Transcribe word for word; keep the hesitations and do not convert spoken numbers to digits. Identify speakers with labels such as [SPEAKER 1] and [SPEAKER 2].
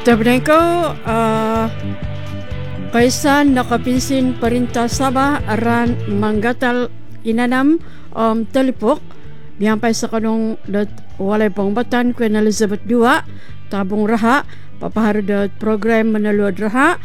[SPEAKER 1] Tabneko, uh, kaisan nakapinsin Perintah Sabah aran manggatal inanam um, telipok biyampay sa kanong dat walay pangbatan Queen Elizabeth dua tabong raha papaharod program manaluod raha